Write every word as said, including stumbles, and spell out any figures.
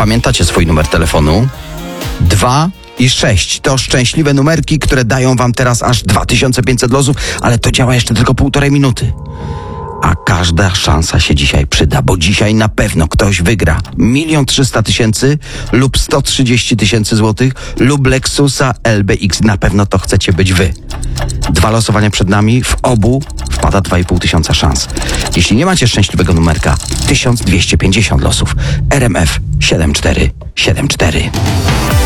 Pamiętacie swój numer telefonu? Dwa i sześć to szczęśliwe numerki, które dają wam teraz aż dwa tysiące pięćset losów, ale to działa jeszcze tylko półtorej minuty. A każda szansa się dzisiaj przyda, bo dzisiaj na pewno ktoś wygra milion trzysta tysięcy lub sto trzydzieści tysięcy złotych lub Lexusa L B X. Na pewno to chcecie być wy. Dwa losowania przed nami, w obu wpada dwa i pół tysiąca szans. Jeśli nie macie szczęśliwego numerka, tysiąc dwieście pięćdziesiąt losów. R M F siedem cztery siedem cztery.